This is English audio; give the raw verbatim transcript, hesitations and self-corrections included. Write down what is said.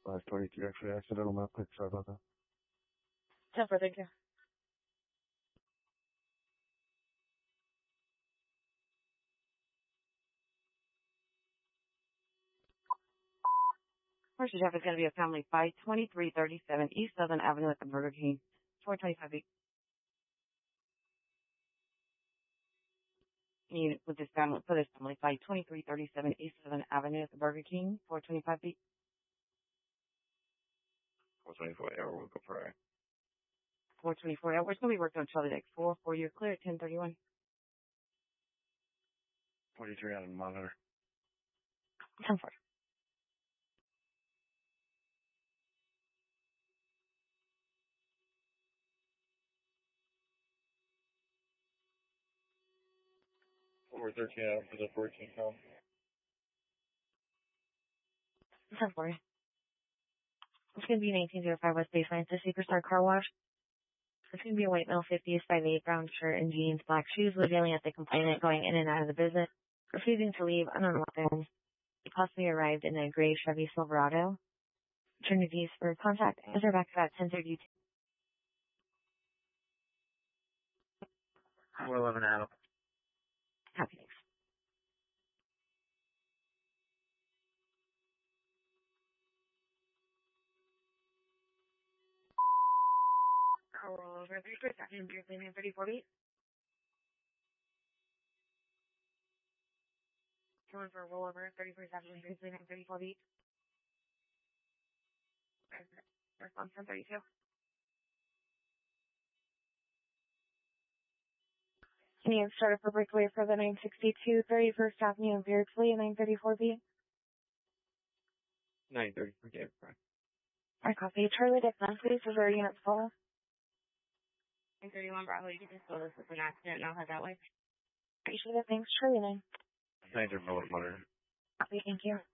five twenty-three, actually, accidental map click. Sorry about that. ten four, thank you. First job is going to be a family five twenty-three thirty-seven East Southern Avenue at the Burger King. four twenty-five feet. You with this family, for this family, five twenty-three thirty-seven East Southern Avenue at the Burger King, four twenty-five feet. four twenty-four, error, we'll go for four twenty-four, yeah, we're going to be working on Charlie Deck four, four, you're clear at ten thirty-one. forty-three on the monitor. ten four. four thirteen out for the fourteen call. ten four. It's going to be an eighteen oh five West Baseline, the Superstar Car Wash. It's going to be a white male, fifties, five eight, brown shirt and jeans, black shoes, was yelling at the complainant, going in and out of the business, refusing to leave, unknown weapons. He possibly arrived in a gray Chevy Silverado. Opportunities for contact. Answer back about ten thirty-two. four eleven Adam. Happy thanks. I'll roll over three for a second. You're cleaning thirty-four feet. Going for a rollover, thirty-four seven, you're cleaning thirty-four feet. Response ten thirty-two. Can you start up for breakaway for the nine sixty-two thirty-first Avenue of Beardsley, nine thirty-four feet? nine thirty, okay, fine. I copy. Charlie Dick, nine please, is there units full? nine thirty-one Bravo, you can just go this with an accident and I'll head that way. Appreciate it, thanks. Charlie nine. nine thirty, monitor. Copy, thank you.